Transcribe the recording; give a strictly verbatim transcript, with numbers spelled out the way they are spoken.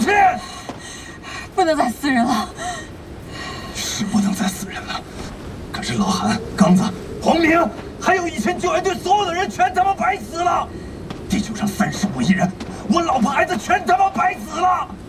去！ 不能再死人了。 是不能再死人了，可是老韩、刚子、黄明，还有以前救援队所有的人，全他妈白死了！地球上三十五亿人，我老婆孩子全他妈白死了！